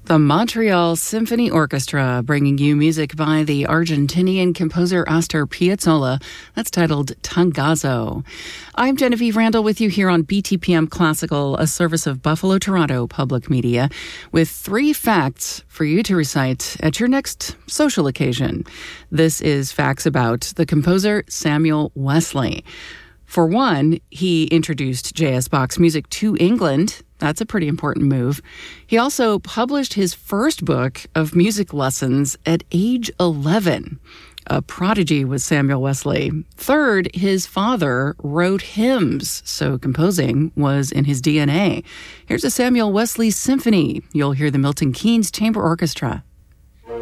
The Montreal Symphony Orchestra, bringing you music by the Argentinian composer Astor Piazzolla. That's titled Tangazo. I'm Genevieve Randall with you here on BTPM Classical, a service of Buffalo Toronto Public Media, with 3 facts for you to recite at your next social occasion. This is facts about the composer Samuel Wesley. For one, he introduced J.S. Bach's music to England. That's a pretty important move. He also published his first book of music lessons at age 11. A prodigy was Samuel Wesley. Third, his father wrote hymns, so composing was in his DNA. Here's a Samuel Wesley symphony. You'll hear the Milton Keynes Chamber Orchestra.